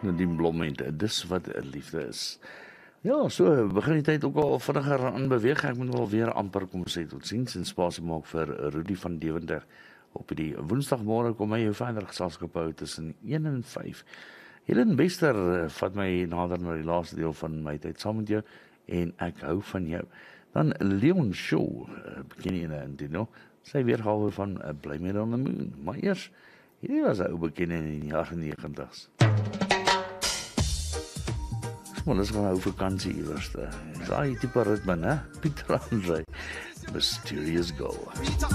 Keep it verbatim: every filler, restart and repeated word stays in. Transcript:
Nadine Blom en dis wat liefde is. Ja, so begin die tyd ook al vinniger aan beweeg. Ek moet wel weer amper kom sê tot ziens en spasie maak vir Rudy van Deventer. Op die woensdagmôre kom hy jou verder geselskap hou tussen een en vyf. Helen Bester vat my nader na die laaste deel van my tyd saam met jou en ek hou van jou. Dan Leon Shaw, begin in en die no, sy weergawe van Bly Meer on the Moon. Maar eers, hierdie was 'n ou bekende in die jare negentigs. Maar dis gaan 'n ou vakansie iewers. Daai tipe ritme, né? Pieter Andre, Mysterious Girl.